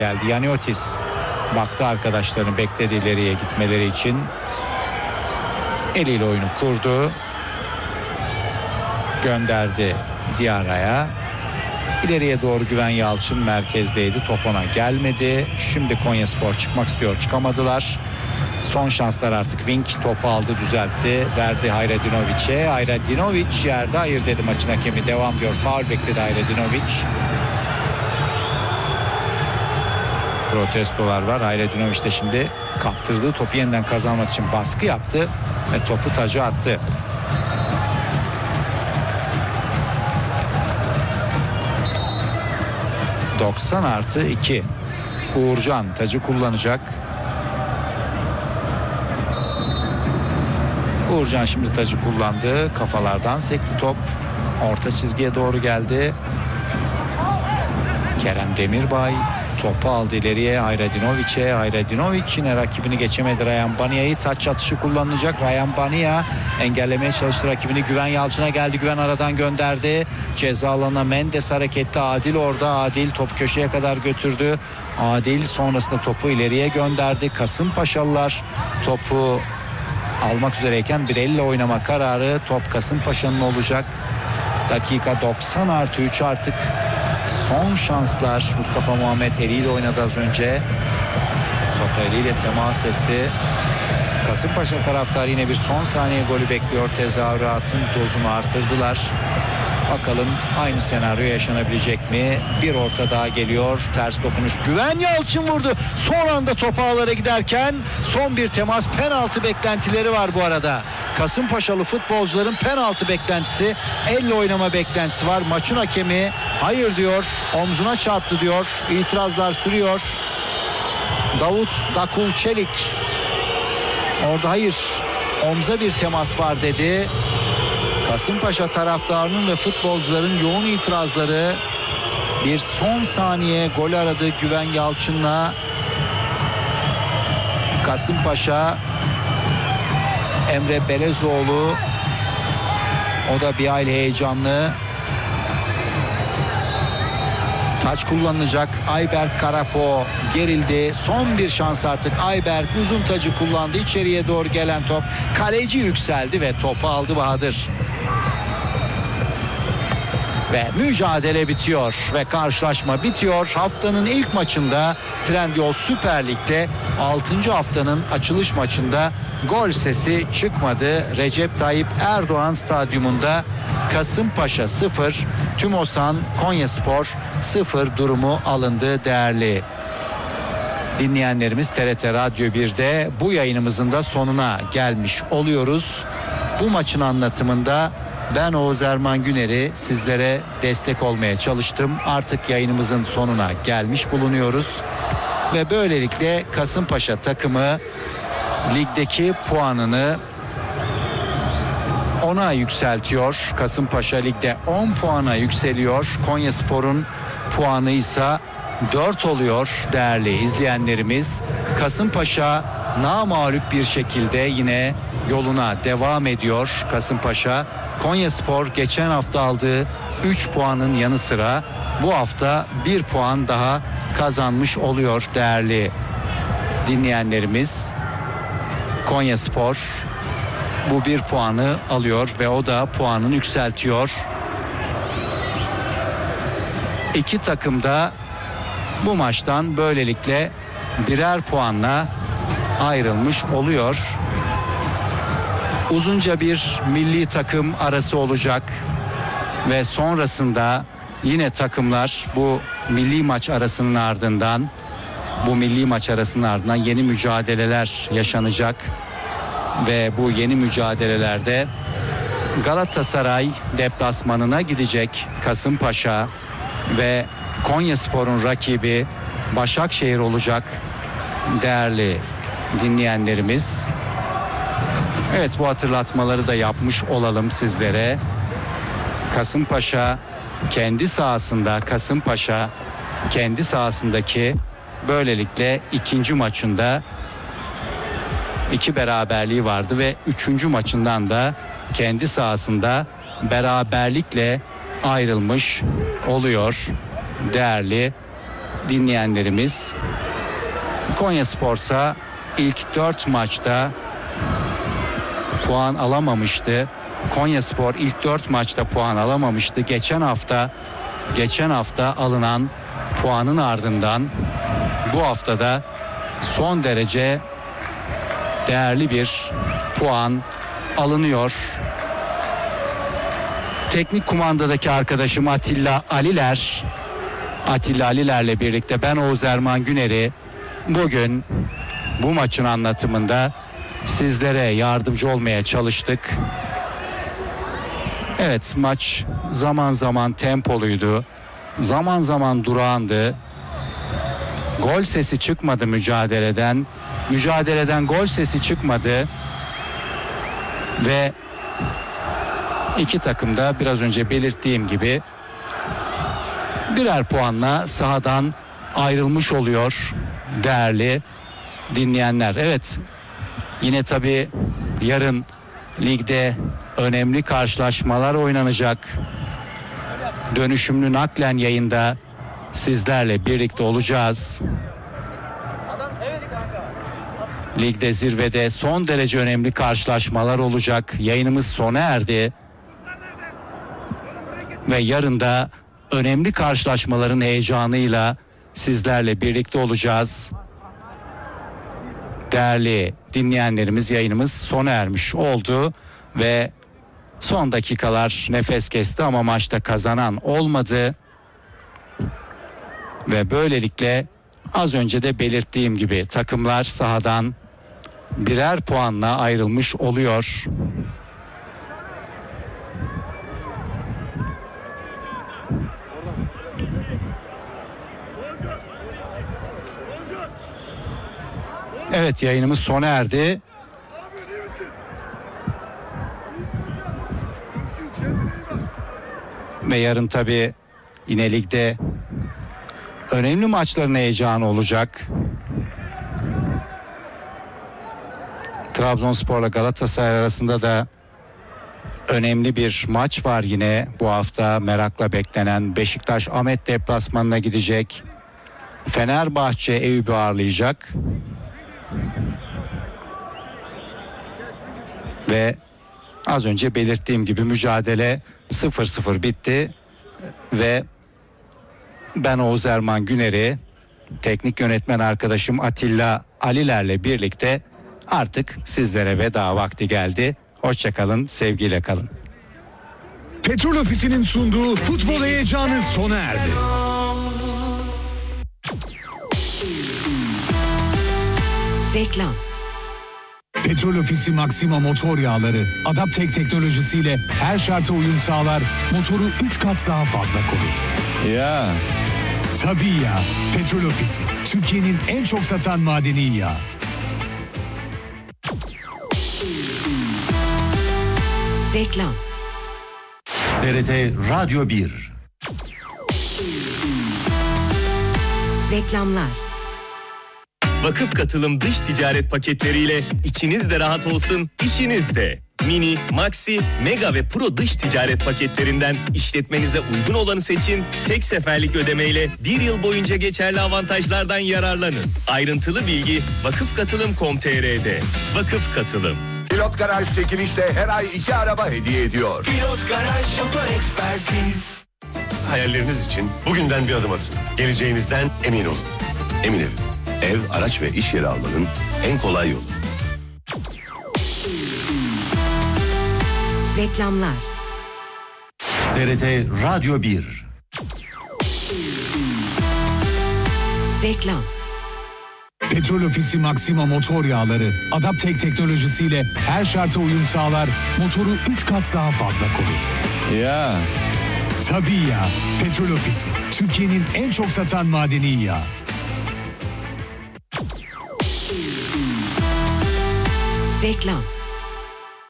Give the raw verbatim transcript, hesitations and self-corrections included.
geldi. Yaniotis baktı arkadaşlarını, bekledi ileriye gitmeleri için. Eliyle oyunu kurdu. Gönderdi Diarra'ya. İleriye doğru Güven Yalçın merkezdeydi. Top ona gelmedi. Şimdi Konyaspor çıkmak istiyor. Çıkamadılar. Son şanslar artık. Wing topu aldı, düzeltti. Verdi Hayredinović'e. Hayredinović yerde, hayır dedi maçın hakemi. Devam diyor. Faul bekledi Hayredinović. Protestolar var. Hayredinović de şimdi kaptırdığı topu yeniden kazanmak için baskı yaptı ve topu taca attı. doksan artı iki. Uğurcan tacı kullanacak. Uğurcan şimdi tacı kullandı. Kafalardan sekti top. Orta çizgiye doğru geldi. Kerem Demirbay topu aldı ileriye Hayredinović'e. Hayredinović yine rakibini geçemedi. Ryan Bania'yı, taç atışı kullanılacak. Ryan Bania engellemeye çalıştı rakibini. Güven Yalçın'a geldi. Güven aradan gönderdi. Ceza alanına Mendes hareketli. Adil orada. Adil top köşeye kadar götürdü. Adil sonrasında topu ileriye gönderdi. Kasımpaşalılar topu almak üzereyken bir elle oynama kararı. Top Kasımpaşa'nın olacak. Dakika doksan artı üç artık. Son şanslar. Mustafa Muhammed eliyle oynadı az önce. Topa eliyle temas etti. Kasımpaşa taraftarı yine bir son saniye golü bekliyor. Tezahüratın dozunu artırdılar. Bakalım aynı senaryo yaşanabilecek mi? Bir orta daha geliyor. Ters dokunuş. Güven Yalçın vurdu. Son anda top ağlara giderken son bir temas. Penaltı beklentileri var bu arada. Kasımpaşalı futbolcuların penaltı beklentisi, elle oynama beklentisi var. Maçın hakemi hayır diyor. Omzuna çarptı diyor. İtirazlar sürüyor. Davut Dakul Çelik orada hayır, omza bir temas var dedi. Kasımpaşa taraftarının ve futbolcuların yoğun itirazları. Bir son saniye gol aradı Güven Yalçın'la Kasımpaşa. Emre Belezoğlu o da bir hayli heyecanlı. Taç kullanılacak. Ayberk Karapo gerildi. Son bir şans artık. Ayberk uzun tacı kullandı. İçeriye doğru gelen top. Kaleci yükseldi ve topu aldı Bahadır. Ve mücadele bitiyor ve karşılaşma bitiyor. Haftanın ilk maçında Trendyol Süper Lig'de altıncı haftanın açılış maçında gol sesi çıkmadı. Recep Tayyip Erdoğan Stadyumunda Kasımpaşa sıfır, Tümosan Konyaspor sıfır durumu alındı değerli dinleyenlerimiz. T R T Radyo bir'de bu yayınımızın da sonuna gelmiş oluyoruz. Bu maçın anlatımında ben Oğuz Erman Güner'i sizlere destek olmaya çalıştım. Artık yayınımızın sonuna gelmiş bulunuyoruz. Ve böylelikle Kasımpaşa takımı ligdeki puanını ona yükseltiyor. Kasımpaşa ligde on puana yükseliyor. Konyaspor'un puanı ise dört oluyor değerli izleyenlerimiz. Kasımpaşa namağlup bir şekilde yine yoluna devam ediyor Kasımpaşa. Konyaspor geçen hafta aldığı üç puanın yanı sıra bu hafta bir puan daha kazanmış oluyor değerli dinleyenlerimiz. Konyaspor bu bir puanı alıyor ve o da puanını yükseltiyor. İki takım da bu maçtan böylelikle birer puanla ayrılmış oluyor. Uzunca bir milli takım arası olacak ve sonrasında yine takımlar bu milli maç arasının ardından bu milli maç arasının ardından yeni mücadeleler yaşanacak ve bu yeni mücadelelerde Galatasaray deplasmanına gidecek Kasımpaşa ve Konyaspor'un rakibi Başakşehir olacak değerli dinleyenlerimiz. Evet, bu hatırlatmaları da yapmış olalım sizlere. Kasımpaşa kendi sahasında Kasımpaşa kendi sahasındaki böylelikle ikinci maçında iki beraberliği vardı ve üçüncü maçından da kendi sahasında beraberlikle ayrılmış oluyor değerli dinleyenlerimiz. Konyaspor'sa ilk dört maçta puan alamamıştı. Konyaspor ilk dört maçta puan alamamıştı. Geçen hafta geçen hafta alınan puanın ardından bu haftada son derece değerli bir puan alınıyor. Teknik kumandadaki arkadaşım Atilla Aliler, Atilla Aliler'le birlikte ben Oğuz Erman Güner'i bugün bu maçın anlatımında sizlere yardımcı olmaya çalıştık. Evet, maç zaman zaman tempoluydu, zaman zaman durağandı. Gol sesi çıkmadı mücadeleden. Mücadeleden gol sesi çıkmadı. Ve iki takım da biraz önce belirttiğim gibi birer puanla sahadan ayrılmış oluyor değerli dinleyenler. Evet, yine tabii yarın ligde önemli karşılaşmalar oynanacak. Dönüşümlü naklen yayında sizlerle birlikte olacağız. Ligde zirvede son derece önemli karşılaşmalar olacak. Yayınımız sona erdi. Ve yarın da önemli karşılaşmaların heyecanıyla sizlerle birlikte olacağız. Değerli dinleyenlerimiz, yayınımız sona ermiş oldu ve son dakikalar nefes kesti ama maçta kazanan olmadı. Ve böylelikle az önce de belirttiğim gibi takımlar sahadan birer puanla ayrılmış oluyor. Evet, yayınımız sona erdi. Ve yarın tabii yine ligde önemli maçların heyecanı olacak. Trabzonspor'la Galatasaray arasında da önemli bir maç var yine bu hafta, merakla beklenen. Beşiktaş Ahmet deplasmanına gidecek. Fenerbahçe Eyüp'ü ağırlayacak. Ve az önce belirttiğim gibi mücadele sıfır sıfır bitti ve ben Oğuz Erman Güner'i teknik yönetmen arkadaşım Atilla Aliler'le birlikte artık sizlere veda vakti geldi. Hoşça kalın, sevgiyle kalın. Petrol Ofisi'nin sunduğu futbol heyecanı sona erdi. Reklam. Petrol Ofisi Maxima motor yağları Adaptek teknolojisiyle her şarta uyum sağlar, motoru üç kat daha fazla korur. Ya. Tabii ya. Petrol Ofisi, Türkiye'nin en çok satan madeni yağı. Reklam. T R T Radyo bir. Reklamlar. Vakıf Katılım dış ticaret paketleriyle içiniz de rahat olsun, işiniz de. Mini, Maxi, Mega ve Pro dış ticaret paketlerinden işletmenize uygun olanı seçin. Tek seferlik ödemeyle bir yıl boyunca geçerli avantajlardan yararlanın. Ayrıntılı bilgi vakıfkatılım nokta com nokta t r'de. Vakıf Katılım. Pilot Garaj çekilişte her ay iki araba hediye ediyor. Pilot Garaj Oto Ekspertiz. Hayalleriniz için bugünden bir adım atın. Geleceğinizden emin olun. Emin Ev. Ev, araç ve iş yeri almanın en kolay yolu. Reklamlar. T R T Radyo bir. Reklam. Petrol Ofisi Maxima motor yağları Adaptek teknolojisiyle her şarta uyum sağlar, motoru üç kat daha fazla korur. Ya. Tabii ya. Petrol Ofisi, Türkiye'nin en çok satan madeni yağı. Reklam.